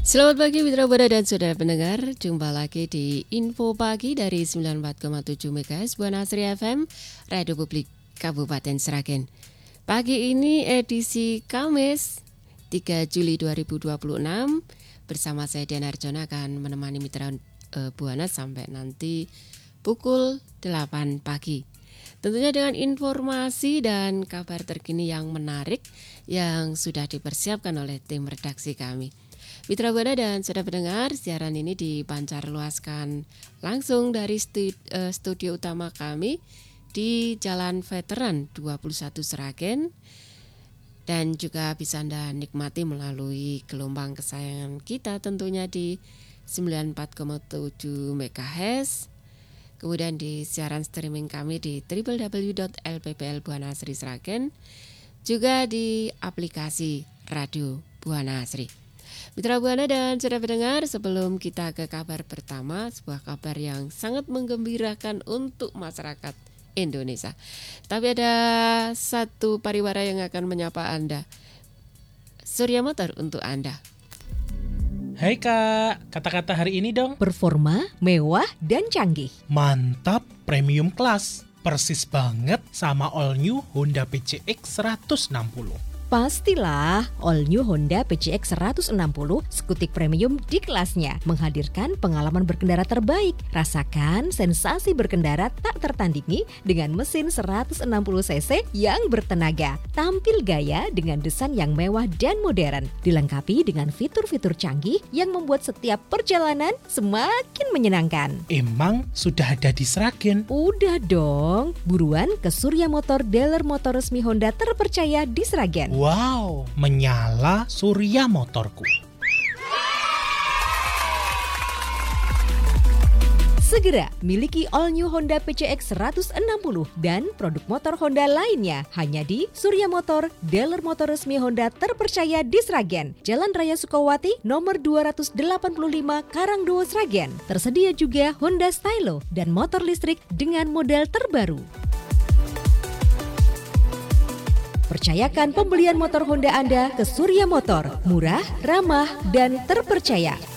Selamat pagi Mitra Buana dan saudara pendengar. Jumpa lagi di Info Pagi dari 94,7 MHz Buana Asri FM, Radio Publik Kabupaten Sragen. Pagi ini edisi Kamis 3 Juli 2026. Bersama saya Diana Arjona akan menemani Mitra Buana sampai nanti pukul 8 pagi. Tentunya dengan informasi dan kabar terkini yang menarik yang sudah dipersiapkan oleh tim redaksi kami. Mitra Buana dan saudara pendengar, siaran ini dipancar luaskan langsung dari studio utama kami di Jalan Veteran 21 Sragen, dan juga bisa Anda nikmati melalui gelombang kesayangan kita tentunya di 94,7 MHz. Kemudian di siaran streaming kami di www.lpplbuanasri.sragen, juga di aplikasi Radio Buana Asri. Mitra Buana dan saudara pendengar, sebelum kita ke kabar pertama, sebuah kabar yang sangat menggembirakan untuk masyarakat Indonesia. Tapi ada satu pariwara yang akan menyapa Anda. Surya Motor untuk Anda. Hai Kak, kata-kata hari ini dong. Performa, mewah, dan canggih. Mantap, premium class. Persis banget sama all new Honda PCX 160. Pastilah, all new Honda PCX 160 skutik premium di kelasnya, menghadirkan pengalaman berkendara terbaik. Rasakan sensasi berkendara tak tertandingi dengan mesin 160 cc yang bertenaga. Tampil gaya dengan desain yang mewah dan modern, dilengkapi dengan fitur-fitur canggih yang membuat setiap perjalanan semakin menyenangkan. Emang sudah ada di Sragen? Udah dong, buruan ke Surya Motor, dealer motor resmi Honda terpercaya di Sragen. Wow, menyala Surya Motorku. Segera miliki all new Honda PCX 160 dan produk motor Honda lainnya hanya di Surya Motor, dealer motor resmi Honda terpercaya di Sragen, Jalan Raya Sukawati, nomor 285 Karangdowo, Sragen. Tersedia juga Honda Stylo dan motor listrik dengan model terbaru. Percayakan pembelian motor Honda Anda ke Surya Motor, murah, ramah, dan terpercaya.